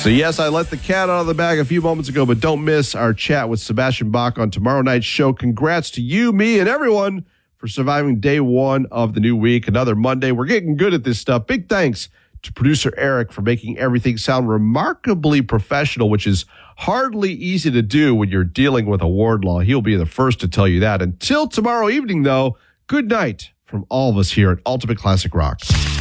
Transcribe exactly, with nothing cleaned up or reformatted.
So, yes, I let the cat out of the bag a few moments ago, but don't miss our chat with Sebastian Bach on tomorrow night's show. Congrats to you, me, and everyone for surviving day one of the new week. Another Monday. We're getting good at this stuff. Big thanks to producer Eric for making everything sound remarkably professional, which is hardly easy to do when you're dealing with a Wardlaw. He'll be the first to tell you that. Until tomorrow evening, though, good night from all of us here at Ultimate Classic Rock.